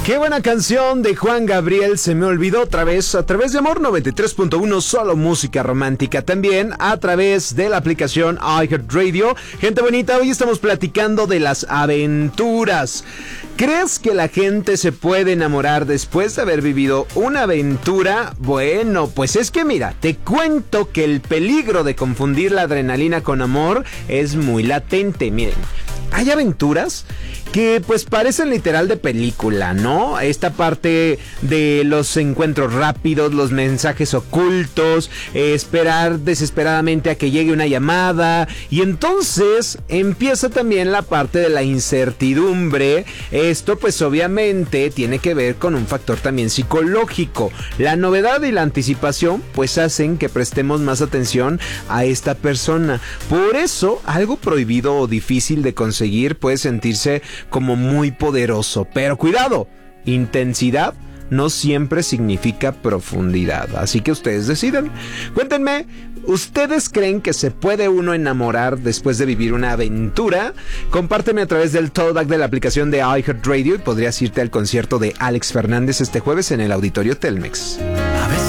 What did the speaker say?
Qué buena canción de Juan Gabriel, Se me olvidó otra vez, a través de Amor 93.1, solo música romántica, también a través de la aplicación iHeartRadio. Gente bonita, hoy estamos platicando de las aventuras. ¿Crees que la gente se puede enamorar después de haber vivido una aventura? Bueno, pues es que mira, te cuento que el peligro de confundir la adrenalina con amor es muy latente. Miren, hay aventuras que pues parecen literal de película, ¿no? Esta parte de los encuentros rápidos, los mensajes ocultos, esperar desesperadamente a que llegue una llamada, y entonces empieza también la parte de la incertidumbre. Esto pues obviamente tiene que ver con un factor también psicológico. La novedad y la anticipación pues hacen que prestemos más atención a esta persona. Por eso algo prohibido o difícil de conseguir puede sentirse como muy poderoso, pero cuidado, intensidad no siempre significa profundidad, así que ustedes deciden. Cuéntenme, ¿ustedes creen que se puede uno enamorar después de vivir una aventura? Compárteme a través del talkback de la aplicación de iHeartRadio y podrías irte al concierto de Alex Fernández este jueves en el Auditorio Telmex.